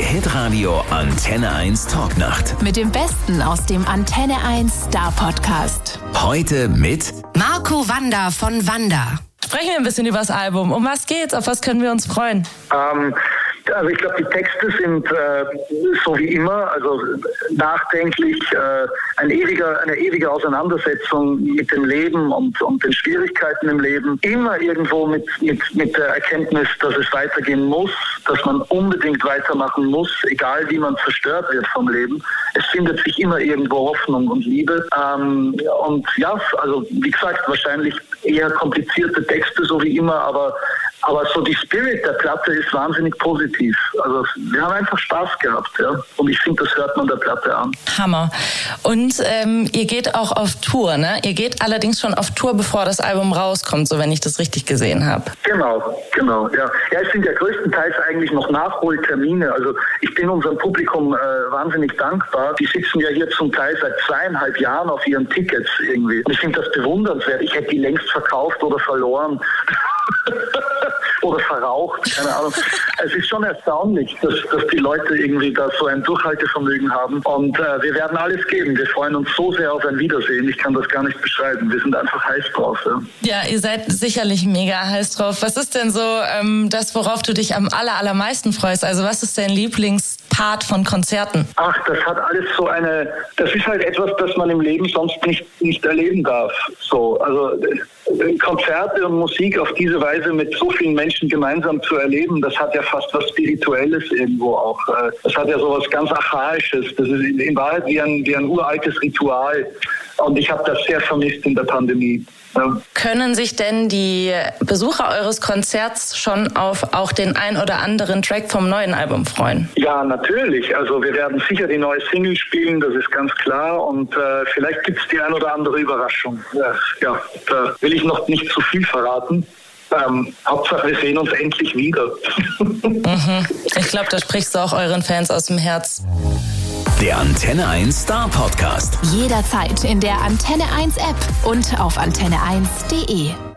Hitradio Antenne 1 Talknacht. Mit dem Besten aus dem Antenne 1 Star Podcast. Heute mit Marco Wanda von Wanda. Sprechen wir ein bisschen über das Album. Um was geht's? Auf was können wir uns freuen? Also ich glaube, die Texte sind so wie immer, also nachdenklich, eine ewige Auseinandersetzung mit dem Leben und den Schwierigkeiten im Leben. Immer irgendwo mit der Erkenntnis, dass es weitergehen muss, dass man unbedingt weitermachen muss, egal wie man zerstört wird vom Leben. Es findet sich immer irgendwo Hoffnung und Liebe. Und ja, also wie gesagt, wahrscheinlich eher komplizierte Texte, so wie immer, aber so die Spirit der Platte ist wahnsinnig positiv. Also wir haben einfach Spaß gehabt, ja. Und ich finde, das hört man der Platte an. Hammer. Und ihr geht auch auf Tour, ne? Ihr geht allerdings schon auf Tour, bevor das Album rauskommt, so wenn ich das richtig gesehen habe. Genau, ja. Ja, es sind ja größtenteils eigentlich noch Nachholtermine. Also ich bin unserem Publikum wahnsinnig dankbar. Die sitzen ja hier zum Teil seit 2,5 Jahren auf ihren Tickets irgendwie. Und ich finde das bewundernswert. Ich hätte die längst verkauft oder verloren. Oder verraucht, keine Ahnung. Es ist schon erstaunlich, dass die Leute irgendwie da so ein Durchhaltevermögen haben. Und wir werden alles geben. Wir freuen uns so sehr auf ein Wiedersehen. Ich kann das gar nicht beschreiben. Wir sind einfach heiß drauf. Ja, ihr seid sicherlich mega heiß drauf. Was ist denn so das, worauf du dich am allermeisten freust? Also was ist dein Lieblingspart von Konzerten? Ach, das hat alles das ist halt etwas, das man im Leben sonst nicht erleben darf. So, also Konzerte und Musik auf diese Weise mit so vielen Menschen gemeinsam zu erleben, das hat ja fast was Spirituelles irgendwo auch. Das hat ja sowas ganz Archaisches. Das ist in Wahrheit wie ein uraltes Ritual. Und ich habe das sehr vermisst in der Pandemie. Ja. Können sich denn die Besucher eures Konzerts schon auf auch den ein oder anderen Track vom neuen Album freuen? Ja, natürlich. Also wir werden sicher die neue Single spielen, das ist ganz klar. Und vielleicht gibt es die ein oder andere Überraschung. Ja, da will ich noch nicht zu viel verraten. Hauptsache, wir sehen uns endlich wieder. Ich glaube, da sprichst du auch euren Fans aus dem Herz. der Antenne 1 Star Podcast. Jederzeit in der Antenne 1 App und auf antenne1.de.